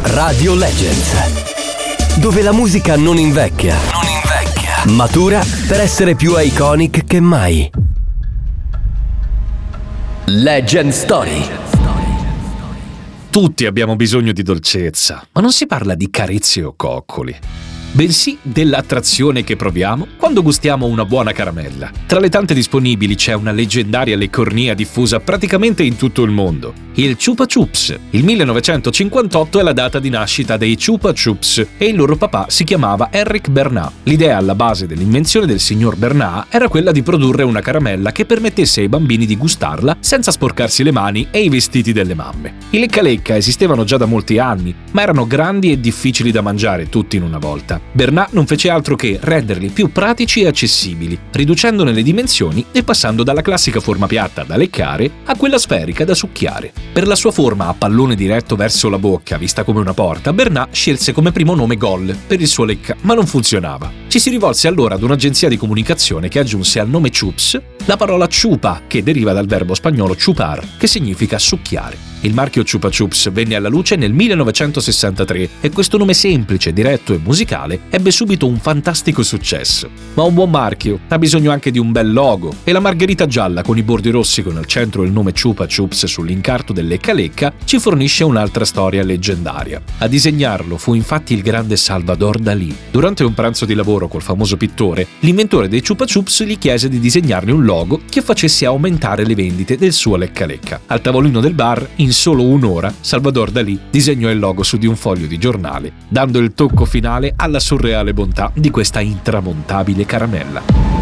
Radio Legends, dove la musica non invecchia, matura per essere più iconic che mai. Legend Story. Tutti abbiamo bisogno di dolcezza, ma non si parla di carezze o coccoli, bensì dell'attrazione che proviamo quando gustiamo una buona caramella. Tra le tante disponibili c'è una leggendaria leccornia diffusa praticamente in tutto il mondo, il Chupa Chups. Il 1958 è la data di nascita dei Chupa Chups e il loro papà si chiamava Eric Bernat. L'idea alla base dell'invenzione del signor Bernat era quella di produrre una caramella che permettesse ai bambini di gustarla senza sporcarsi le mani e i vestiti delle mamme. I lecca lecca esistevano già da molti anni, ma erano grandi e difficili da mangiare tutti in una volta. Bernat non fece altro che renderli più pratici e accessibili, riducendone le dimensioni e passando dalla classica forma piatta da leccare a quella sferica da succhiare. Per la sua forma a pallone diretto verso la bocca, vista come una porta, Bernat scelse come primo nome Gol per il suo lecca, ma non funzionava. Ci si rivolse allora ad un'agenzia di comunicazione che aggiunse al nome Chups la parola chupa, che deriva dal verbo spagnolo chupar, che significa succhiare. Il marchio Chupa Chups venne alla luce nel 1963 e questo nome semplice, diretto e musicale ebbe subito un fantastico successo. Ma un buon marchio ha bisogno anche di un bel logo e la margherita gialla con i bordi rossi con al centro il nome Chupa Chups sull'incarto del lecca lecca ci fornisce un'altra storia leggendaria. A disegnarlo fu infatti il grande Salvador Dalí. Durante un pranzo di lavoro col famoso pittore, l'inventore dei Chupa Chups gli chiese di disegnarne un logo che facesse aumentare le vendite del suo lecca lecca. Al tavolino del bar, in solo un'ora, Salvador Dalí disegnò il logo su di un foglio di giornale, dando il tocco finale alla surreale bontà di questa intramontabile caramella.